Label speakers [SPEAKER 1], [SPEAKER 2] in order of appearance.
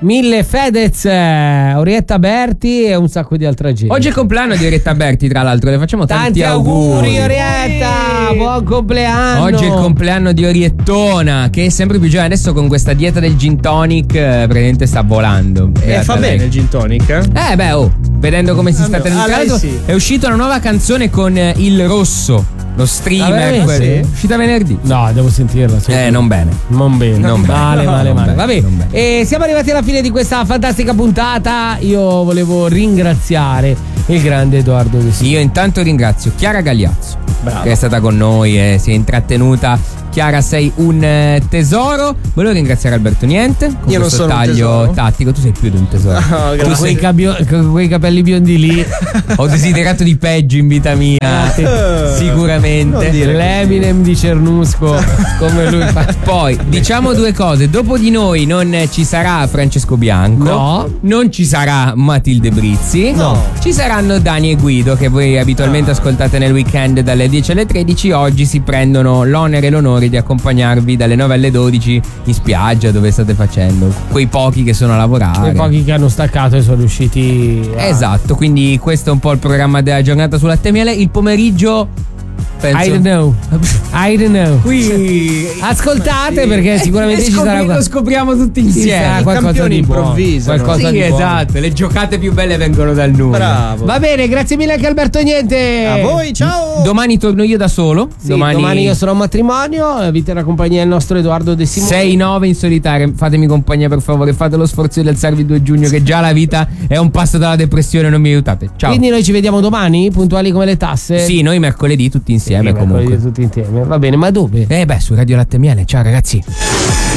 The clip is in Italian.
[SPEAKER 1] Mille Fedez, Orietta Berti e un sacco di altra gente.
[SPEAKER 2] Oggi è il compleanno di Orietta Berti, tra l'altro, le facciamo tanti
[SPEAKER 1] auguri Orietta, buon compleanno.
[SPEAKER 2] Oggi è il compleanno di Oriettona, che è sempre più giovane. Adesso con questa dieta del gin tonic praticamente sta volando.
[SPEAKER 3] E fa bene il gin tonic?
[SPEAKER 2] Vedendo come si sta tenendo caldo,
[SPEAKER 3] sì.
[SPEAKER 2] è uscita una nuova canzone con Il Rosso, lo streamer,
[SPEAKER 1] sì?
[SPEAKER 2] è uscita venerdì.
[SPEAKER 1] No, devo sentirla.
[SPEAKER 2] Non bene.
[SPEAKER 1] Non bene. Male. Vabbè.
[SPEAKER 2] Non bene.
[SPEAKER 1] E siamo arrivati alla fine di questa fantastica puntata. Io volevo ringraziare il grande Edoardo De Sisti.
[SPEAKER 2] Io intanto ringrazio Chiara Gagliazzo,
[SPEAKER 3] Bravo.
[SPEAKER 2] che è stata con noi e si è intrattenuta. Chiara, sei un tesoro. Volevo ringraziare Alberto Niente con
[SPEAKER 3] Io non
[SPEAKER 2] questo
[SPEAKER 3] sono un
[SPEAKER 2] taglio
[SPEAKER 3] tesoro.
[SPEAKER 2] tattico. Tu sei più di un tesoro.
[SPEAKER 3] No,
[SPEAKER 1] Con quei capelli biondi lì.
[SPEAKER 2] Ho desiderato di peggio in vita mia, sicuramente.
[SPEAKER 3] Non dire
[SPEAKER 1] L'Eminem di Cernusco, come lui fa.
[SPEAKER 2] Poi diciamo due cose: dopo di noi non ci sarà Francesco Bianco,
[SPEAKER 1] No.
[SPEAKER 2] non ci sarà Matilde Brizzi,
[SPEAKER 3] No.
[SPEAKER 2] ci saranno Dani e Guido, che voi abitualmente ascoltate nel weekend dalle 10 alle 13. Oggi si prendono l'onere e l'onore di accompagnarvi dalle 9 alle 12 in spiaggia, dove state facendo, quei pochi che sono a lavorare,
[SPEAKER 1] Quei pochi che hanno staccato e sono riusciti
[SPEAKER 2] esatto. Quindi questo è un po' il programma della giornata sulla Miele. Il pomeriggio penso...
[SPEAKER 1] I don't know.
[SPEAKER 2] Qui
[SPEAKER 1] Ascoltate perché sicuramente ci sarà
[SPEAKER 2] lo scopriamo tutti
[SPEAKER 1] Ci
[SPEAKER 2] insieme.
[SPEAKER 1] sarà qualcosa
[SPEAKER 3] campioni
[SPEAKER 1] di buono,
[SPEAKER 3] improvvisano.
[SPEAKER 1] qualcosa
[SPEAKER 2] Sì,
[SPEAKER 1] di buono.
[SPEAKER 2] esatto, le giocate più belle vengono dal nulla.
[SPEAKER 3] Bravo.
[SPEAKER 1] Va bene, grazie mille anche Alberto Niente.
[SPEAKER 3] A voi, ciao.
[SPEAKER 2] Domani torno io da solo.
[SPEAKER 1] Sì, domani io sono a matrimonio, vi terrà compagnia il nostro Edoardo De Simone.
[SPEAKER 2] 6-9 in solitaria. Fatemi compagnia, per favore. Fate lo sforzo di alzarvi il 2 giugno, che già la vita è un passo dalla depressione. Non mi aiutate. Ciao.
[SPEAKER 1] Quindi noi ci vediamo domani, puntuali come le tasse.
[SPEAKER 2] Sì, noi mercoledì tutti insieme,
[SPEAKER 1] Sì,
[SPEAKER 2] comunque.
[SPEAKER 1] tutti insieme. Va bene, ma dove?
[SPEAKER 2] Su Radio Latte e Miele. Ciao ragazzi.